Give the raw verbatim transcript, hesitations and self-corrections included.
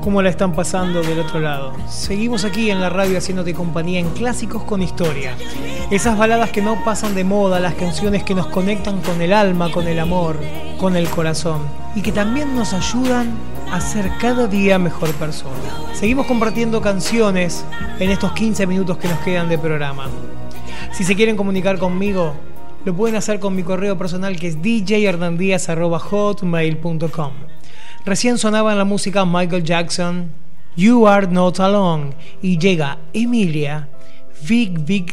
¿Cómo la están pasando del otro lado? Seguimos aquí en la radio haciéndote compañía en Clásicos con Historia. Esas baladas que no pasan de moda, las canciones que nos conectan con el alma, con el amor, con el corazón y que también nos ayudan a ser cada día mejor persona. Seguimos compartiendo canciones en estos quince minutos que nos quedan de programa. Si se quieren comunicar conmigo, lo pueden hacer con mi correo personal que es d j hernandías arroba hotmail punto com. Recién sonaba en la música Michael Jackson, You Are Not Alone, y llega Emilia, Big Big